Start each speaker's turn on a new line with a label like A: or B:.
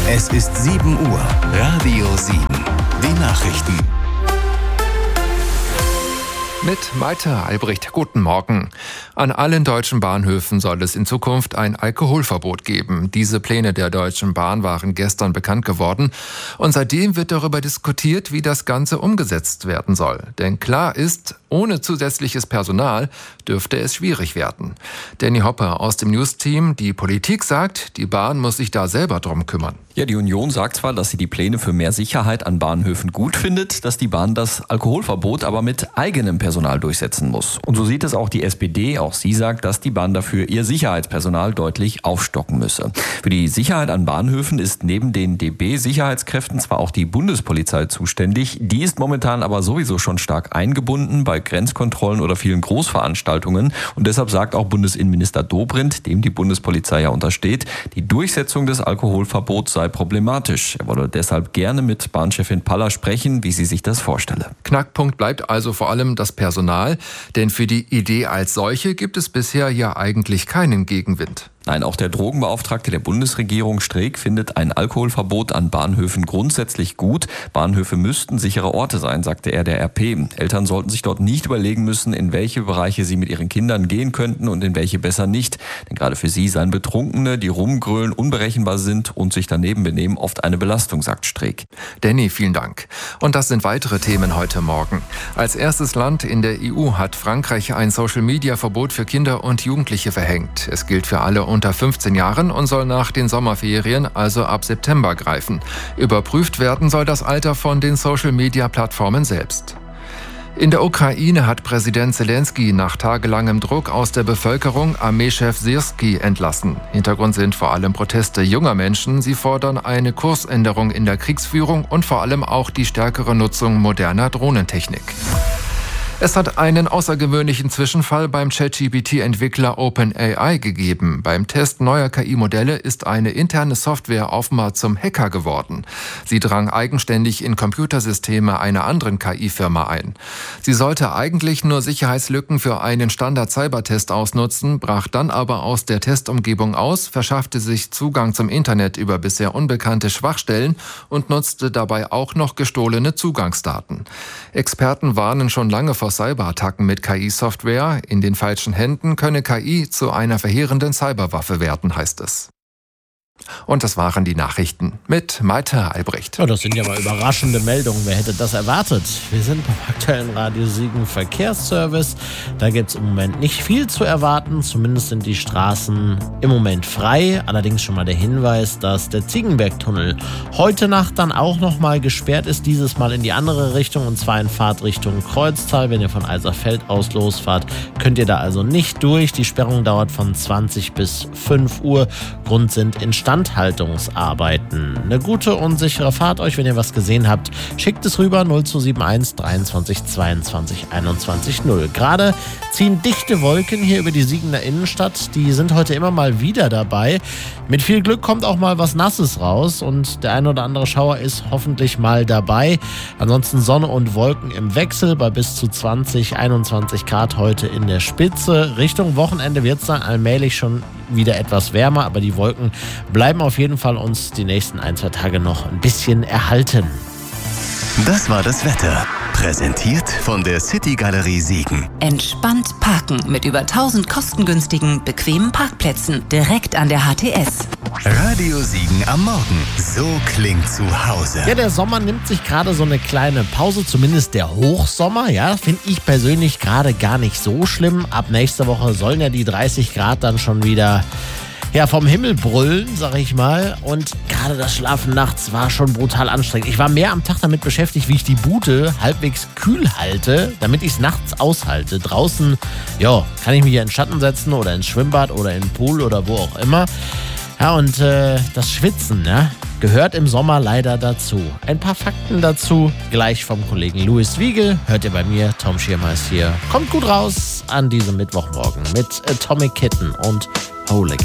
A: Es ist 7 Uhr. Radio 7. Die Nachrichten.
B: Mit Malte Albrecht. Guten Morgen. An allen deutschen Bahnhöfen soll es in Zukunft ein Alkoholverbot geben. Diese Pläne der Deutschen Bahn waren gestern bekannt geworden. Und seitdem wird darüber diskutiert, wie das Ganze umgesetzt werden soll. Denn klar ist, ohne zusätzliches Personal dürfte es schwierig werden. Danny Hopper aus dem News-Team. Die Politik sagt, die Bahn muss sich da selber drum kümmern.
C: Ja, die Union sagt zwar, dass sie die Pläne für mehr Sicherheit an Bahnhöfen gut findet, dass die Bahn das Alkoholverbot aber mit eigenem Personal durchsetzen muss. Und so sieht es auch die SPD. Auch sie sagt, dass die Bahn dafür ihr Sicherheitspersonal deutlich aufstocken müsse. Für die Sicherheit an Bahnhöfen ist neben den DB-Sicherheitskräften zwar auch die Bundespolizei zuständig. Die ist momentan aber sowieso schon stark eingebunden bei Grenzkontrollen oder vielen Großveranstaltungen. Und deshalb sagt auch Bundesinnenminister Dobrindt, dem die Bundespolizei ja untersteht, die Durchsetzung des Alkoholverbots sei problematisch. Er wolle deshalb gerne mit Bahnchefin Paller sprechen, wie sie sich das vorstelle.
B: Knackpunkt bleibt also vor allem das Personal, denn für die Idee als solche gibt es bisher ja eigentlich keinen Gegenwind.
C: Nein, auch der Drogenbeauftragte der Bundesregierung Streeck findet ein Alkoholverbot an Bahnhöfen grundsätzlich gut. Bahnhöfe müssten sichere Orte sein, sagte er der RP. Eltern sollten sich dort nicht überlegen müssen, in welche Bereiche sie mit ihren Kindern gehen könnten und in welche besser nicht. Denn gerade für sie seien Betrunkene, die rumgrölen, unberechenbar sind und sich daneben benehmen, oft eine Belastung, sagt Streeck.
B: Danny, vielen Dank. Und das sind weitere Themen heute Morgen. Als erstes Land in der EU hat Frankreich ein Social-Media-Verbot für Kinder und Jugendliche verhängt. Es gilt für alle unter 15 Jahren und soll nach den Sommerferien, also ab September, greifen. Überprüft werden soll das Alter von den Social-Media-Plattformen selbst. In der Ukraine hat Präsident Zelensky nach tagelangem Druck aus der Bevölkerung Armeechef Syrski entlassen. Hintergrund sind vor allem Proteste junger Menschen. Sie fordern eine Kursänderung in der Kriegsführung und vor allem auch die stärkere Nutzung moderner Drohnentechnik. Es hat einen außergewöhnlichen Zwischenfall beim ChatGPT-Entwickler OpenAI gegeben. Beim Test neuer KI-Modelle ist eine interne Software offenbar zum Hacker geworden. Sie drang eigenständig in Computersysteme einer anderen KI-Firma ein. Sie sollte eigentlich nur Sicherheitslücken für einen Standard-Cybertest ausnutzen, brach dann aber aus der Testumgebung aus, verschaffte sich Zugang zum Internet über bisher unbekannte Schwachstellen und nutzte dabei auch noch gestohlene Zugangsdaten. Experten warnen schon lange vor Cyberattacken mit KI-Software. In den falschen Händen könne KI zu einer verheerenden Cyberwaffe werden, heißt es. Und das waren die Nachrichten mit Malte Albrecht.
D: Ja, das sind ja mal überraschende Meldungen. Wer hätte das erwartet? Wir sind beim aktuellen Radio Siegen Verkehrsservice. Da gibt es im Moment nicht viel zu erwarten. Zumindest sind die Straßen im Moment frei. Allerdings schon mal der Hinweis, dass der Ziegenbergtunnel heute Nacht dann auch nochmal gesperrt ist. Dieses Mal in die andere Richtung, und zwar in Fahrtrichtung Kreuztal. Wenn ihr von Eiserfeld aus losfahrt, könnt ihr da also nicht durch. Die Sperrung dauert von 20 bis 5 Uhr. Grund sind Instandhaltungsarbeiten. Eine gute und sichere Fahrt euch. Wenn ihr was gesehen habt, schickt es rüber 0271 23 22 21 0. Gerade ziehen dichte Wolken hier über die Siegener Innenstadt. Die sind heute immer mal wieder dabei. Mit viel Glück kommt auch mal was Nasses raus und der ein oder andere Schauer ist hoffentlich mal dabei. Ansonsten Sonne und Wolken im Wechsel bei bis zu 20, 21 Grad heute in der Spitze. Richtung Wochenende wird es dann allmählich schon wieder etwas wärmer, aber die Wolken bleiben auf jeden Fall uns die nächsten 1-2 Tage noch ein bisschen erhalten.
A: Das war das Wetter. Präsentiert von der City Galerie Siegen.
E: Entspannt parken mit über 1000 kostengünstigen, bequemen Parkplätzen direkt an der HTS.
A: Radio Siegen am Morgen. So klingt zu Hause.
D: Ja, der Sommer nimmt sich gerade so eine kleine Pause, zumindest der Hochsommer. Ja, finde ich persönlich gerade gar nicht so schlimm. Ab nächster Woche sollen ja die 30 Grad dann schon wieder vom Himmel brüllen, sag ich mal. Und gerade das Schlafen nachts war schon brutal anstrengend. Ich war mehr am Tag damit beschäftigt, wie ich die Bude halbwegs kühl halte, damit ich es nachts aushalte. Draußen, kann ich mich hier in den Schatten setzen oder ins Schwimmbad oder in den Pool oder wo auch immer. Ja, und das Schwitzen, gehört im Sommer leider dazu. Ein paar Fakten dazu, gleich vom Kollegen Louis Wiegel. Hört ihr bei mir, Tom Schirmer ist hier. Kommt gut raus an diesem Mittwochmorgen mit Atomic Kitten und Hole Again.